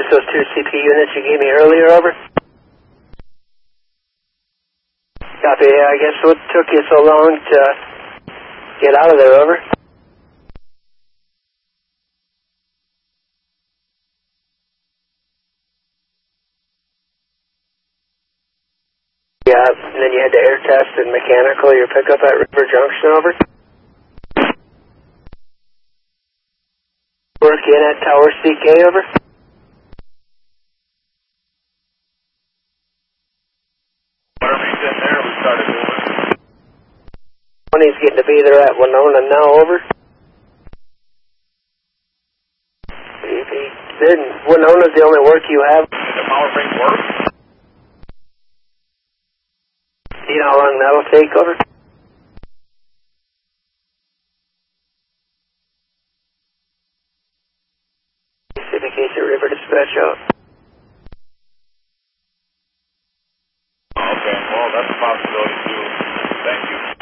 those two CP units you gave me earlier, over? Copy, I guess what took you so long to get out of there, over? Yeah, and then you had to air test and mechanical your pickup at River Junction, over? Working at Tower CK, over? Whatever he's in there, we started moving. When he's getting to be there at Winona now, over? Then Winona's the only work you have. The power brake works? Do you know how long that'll take, over? Indication River dispatch out. Okay, well, that's a possibility too. Thank you.